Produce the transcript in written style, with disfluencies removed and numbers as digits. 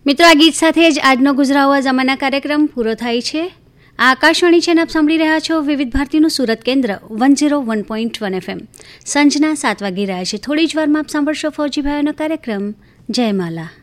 મિત્રો, આ ગીત સાથે જ આજનો ગુજરાત જમાના કાર્યક્રમ પૂરો થાય છે. આ આકાશવાણી છે ને આપ સાંભળી રહ્યા છો વિવિધ ભારતીનું સુરત કેન્દ્ર 101.1 FM. સાંજના 7 વાગી રહ્યા છે. થોડી જ વારમાં આપ સાંભળશો ફૌજીભાઈનો કાર્યક્રમ જયમાલા.